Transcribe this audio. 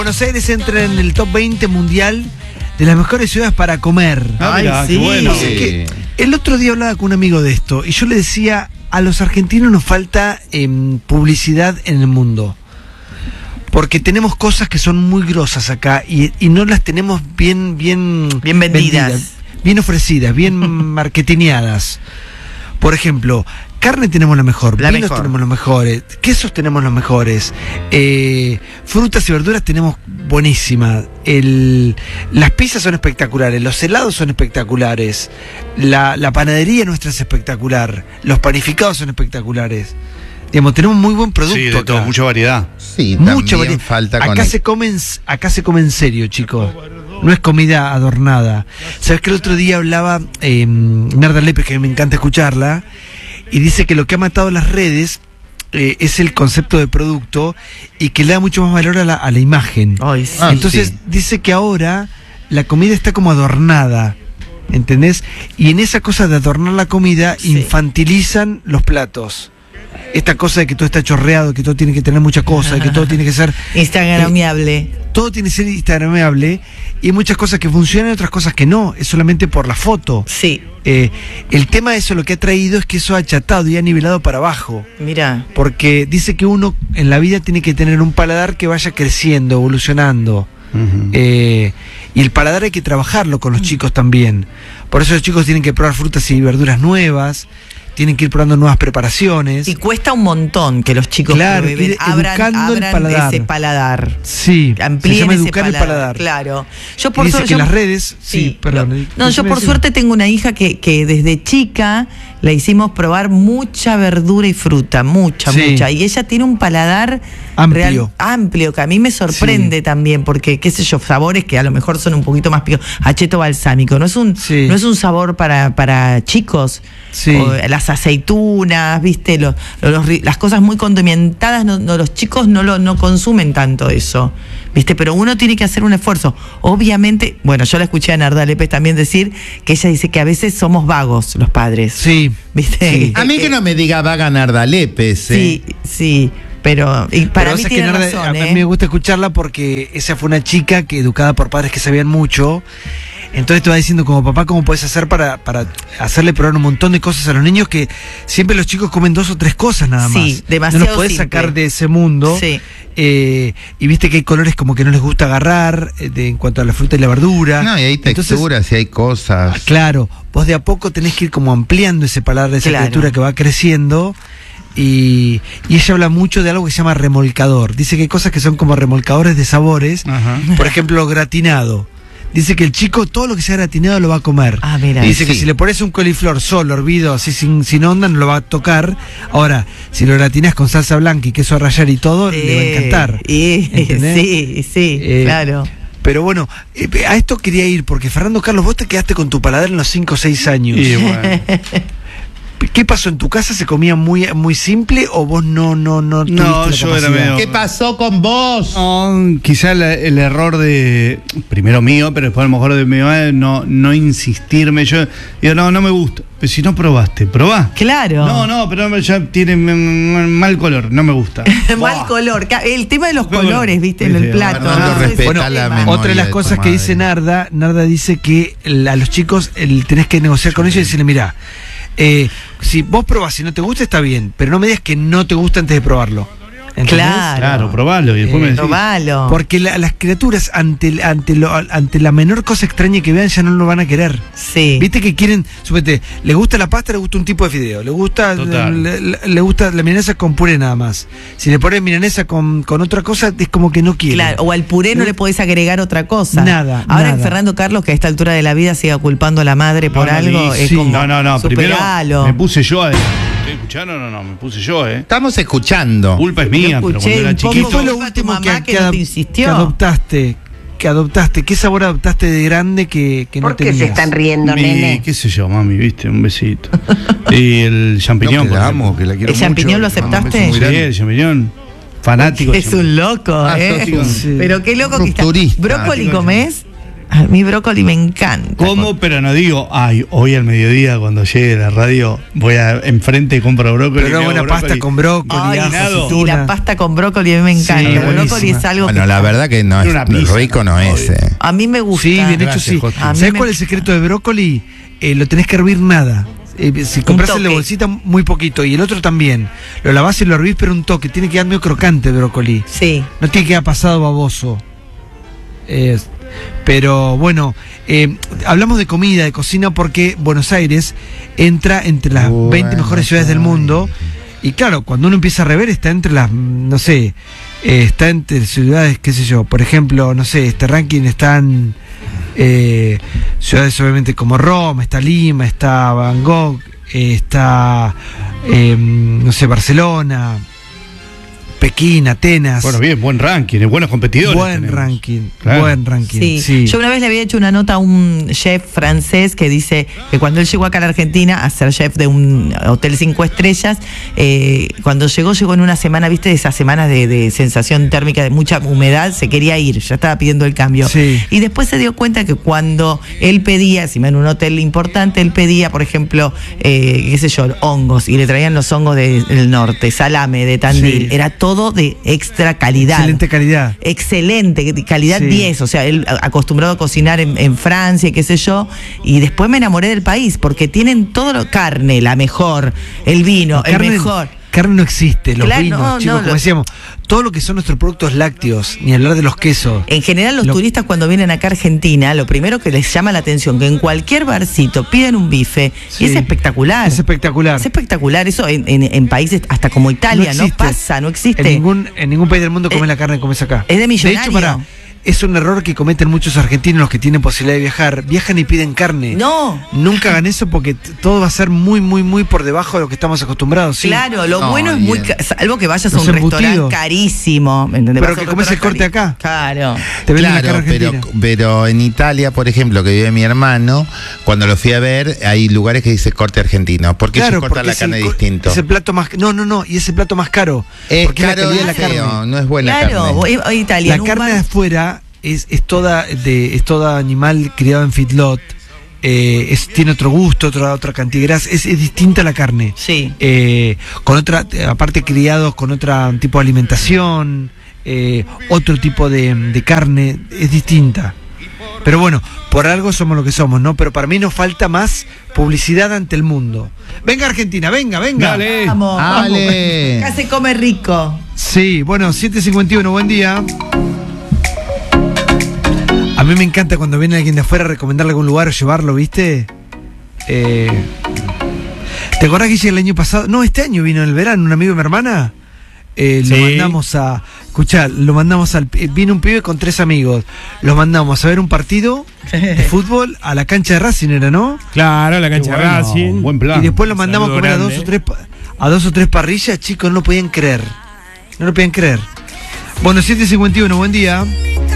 Buenos Aires entra en el top 20 mundial de las mejores ciudades para comer. Ay, mirá, sí. Qué bueno. Que el otro día hablaba con un amigo de esto y yo le decía, a los argentinos nos falta publicidad en el mundo. Porque tenemos cosas que son muy grosas acá y no las tenemos bien vendidas, bien ofrecidas, bien marketineadas. Por ejemplo, carne tenemos la mejor, vinos tenemos los mejores, quesos tenemos los mejores, frutas y verduras tenemos buenísimas, las pizzas son espectaculares, los helados son espectaculares, la panadería nuestra es espectacular, los panificados son espectaculares. Digamos, tenemos muy buen producto. Sí, de acá. todo, mucha variedad. Sí, mucha variedad. Falta acá se come en serio, chicos. No es comida adornada. ¿Sabes que el otro día hablaba Narda Lepes, que a mí me encanta escucharla, y dice que lo que ha matado las redes es el concepto de producto y que le da mucho más valor a la imagen? Ay, sí. Entonces dice que ahora la comida está como adornada, ¿entendés? Y en esa cosa de adornar la comida infantilizan los platos. Esta cosa de que todo está chorreado, que todo tiene que tener mucha cosa, que todo tiene que ser instagramiable. Todo tiene que ser instagramiable y hay muchas cosas que funcionan y otras cosas que no, es solamente por la foto. Sí. El tema de eso lo que ha traído es que eso ha achatado y ha nivelado para abajo. Mira. Porque dice que uno en la vida tiene que tener un paladar que vaya creciendo, evolucionando. Y el paladar hay que trabajarlo con los chicos también. Por eso los chicos tienen que probar frutas y verduras nuevas. Tienen que ir probando nuevas preparaciones. Y cuesta un montón que los chicos abran ese paladar. Sí, amplíen ese paladar. Claro. Yo por suerte, las redes. Sí, perdón. Yo por suerte tengo una hija que desde chica le hicimos probar mucha verdura y fruta, mucha. Y ella tiene un paladar amplio, que a mí me sorprende también, porque, qué sé yo, sabores que a lo mejor son un poquito más picos. Acheto balsámico, no es un sabor para chicos. O las aceitunas, viste, las cosas muy condimentadas, los chicos no consumen tanto eso, viste, pero uno tiene que hacer un esfuerzo. Obviamente, bueno, yo la escuché a Narda Lepes también decir que ella dice que a veces somos vagos los padres. Sí. ¿Viste? Sí. A mí que no me diga vaga Narda Lepes. Sí. Pero para mí tiene razón, a mí me gusta escucharla porque esa fue una chica que educada por padres que sabían mucho. Entonces te va diciendo como papá cómo puedes hacer para hacerle probar un montón de cosas a los niños, que siempre los chicos comen 2 o 3 cosas nada más. Sí, demasiado no los podés sacar de ese mundo. Sí. Y viste que hay colores como que no les gusta agarrar en cuanto a la fruta y la verdura. No, y hay texturas y hay cosas. Claro, vos de a poco tenés que ir como ampliando ese paladar de esa criatura que va creciendo. Y ella habla mucho de algo que se llama remolcador. Dice que hay cosas que son como remolcadores de sabores. Por ejemplo, gratinado. Dice que el chico todo lo que sea gratinado lo va a comer. Mira. Dice que si le pones un coliflor solo, hervido, así sin onda, no lo va a tocar. Ahora, si lo gratinás con salsa blanca y queso a rallar y todo, le va a encantar. Sí, claro. Pero bueno, a esto quería ir, porque Fernando Carlos, vos te quedaste con tu paladar en los 5 o 6 años. Y bueno. ¿Qué pasó? ¿En tu casa se comía muy simple o vos no yo era medio... ¿Qué pasó con vos? No, quizá el error primero mío, pero después a lo mejor de mi madre, no insistirme. Yo digo, no me gusta. Pero si no probaste, probá. Claro. No, pero ya tiene mal color, no me gusta. Mal color. El tema de los colores, viste, en el plato. Otra de las cosas que dice Narda dice que a los chicos tenés que negociar con ellos y decirle, mirá, si vos probás, si no te gusta está bien, pero no me digas que no te gusta antes de probarlo. ¿Entendés? Claro, probalo y después me decís. Probalo. Porque las criaturas ante la menor cosa extraña que vean ya no lo van a querer. Sí. Viste que quieren, supete, le gusta la pasta, le gusta un tipo de fideo, le gusta la milanesa con puré nada más. Si le pones milanesa con otra cosa, es como que no quiere. Claro, o al puré no le podés agregar otra cosa. Nada. Ahora Fernando Carlos, que a esta altura de la vida siga culpando a la madre por algo, es como primero superalo. me puse yo a... ¿Estoy escuchando? No, me puse yo, Estamos escuchando. Culpa es mía, pero cuando era chiquito. ¿Qué fue lo último que adoptaste? ¿Qué sabor adoptaste de grande que no tenías? ¿Por qué se están riendo, nene? ¿Qué sé yo, mami? ¿Viste? Un besito. Y el champiñón. Que la amo, que la quiero ¿El champiñón lo aceptaste? Sí, el champiñón. Fanático. Es un loco, Sí. Pero qué loco que está. ¿Brócoli comés? A mí brócoli me encanta. ¿Cómo? Pero no digo, ay, hoy al mediodía cuando llegue la radio voy a enfrente y compro brócoli. Pero buena pasta con brócoli, sí, la pasta con brócoli a mí me encanta. Sí, el brócoli es algo bueno, que... la verdad que no es rico, no es. A mí me gusta. Sí, bien hecho, sí. ¿Sabes cuál es el secreto de brócoli? Lo tenés que hervir nada. Si compras el de bolsita, muy poquito. Y el otro también. Lo lavás y lo hervís, pero un toque. Tiene que quedar medio crocante el brócoli. Sí. No tiene que quedar pasado baboso. Pero bueno, hablamos de comida, de cocina, porque Buenos Aires entra entre las 20 mejores ciudades del mundo. Y claro, cuando uno empieza a rever, está entre las, no sé, está entre ciudades, qué sé yo, por ejemplo, no sé, este ranking están ciudades obviamente como Roma, está Lima, está Bangkok, está, no sé, Barcelona, Pekín, Atenas. Bueno, bien, buen ranking, buenos competidores. Buen ranking, claro. Buen ranking. Sí. Yo una vez le había hecho una nota a un chef francés que dice que cuando él llegó acá a la Argentina a ser chef de un hotel 5 estrellas, cuando llegó en una semana, viste, de esas semanas de sensación térmica, de mucha humedad, se quería ir, ya estaba pidiendo el cambio. Sí. Y después se dio cuenta que cuando él pedía, si en un hotel importante, él pedía, por ejemplo, qué sé yo, hongos, y le traían los hongos del norte, salame de Tandil, era todo de extra calidad. Excelente calidad. Excelente, calidad 10. O sea, él acostumbrado a cocinar en Francia, qué sé yo. Y después me enamoré del país, porque tienen todo carne, la mejor, el vino, el mejor. Carne no existe, los vinos, chicos, como decíamos, todo lo que son nuestros productos lácteos, ni hablar de los quesos. En general, los turistas cuando vienen acá a Argentina, lo primero que les llama la atención, que en cualquier barcito piden un bife, y es espectacular. Es espectacular. Es espectacular, eso en países hasta como Italia, no pasa, no existe. En ningún país del mundo comes la carne que comes acá. Es de millonario. De hecho, es un error que cometen muchos argentinos, los que tienen posibilidad de viajar. Viajan y piden carne. No. Nunca hagan eso porque todo va a ser muy, muy, muy por debajo de lo que estamos acostumbrados. ¿sí? Claro, lo bueno es muy salvo que vayas a un restaurante carísimo. ¿Entendés? Pero que comes el corte acá. Claro. Te venden la carne argentina. Pero en Italia, por ejemplo, que vive mi hermano, cuando lo fui a ver, hay lugares que dice corte argentino. ¿Por qué ellos cortan la carne distinto? Es el plato más... No, y es el plato más caro. Porque caro, la calidad de la carne no es buena carne. Claro, Italia. La carne de afuera... Es toda animal criado en feedlot, tiene otro gusto, otra cantidad de grasa, es distinta la carne. Sí. Con otra, aparte criados con otro tipo de alimentación, otro tipo de carne, es distinta. Pero bueno, por algo somos lo que somos, ¿no? Pero para mí nos falta más publicidad ante el mundo. Venga Argentina, venga. Dale. Vamos. Acá se come rico. Sí, bueno, 7:51, buen día. A mí me encanta cuando viene alguien de afuera a recomendarle algún lugar o llevarlo, ¿viste? ¿Te acordás que el año pasado? No, este año vino en el verano un amigo de mi hermana. Lo mandamos a... Escuchá, vino un pibe con 3 amigos. Los mandamos a ver un partido de fútbol a la cancha de Racing, ¿era, no? Claro, a la cancha de Racing. Buen plan. Y después lo mandamos a comer a 2 o 3 parrillas, chicos, no lo podían creer. Bueno, 7:51, buen día.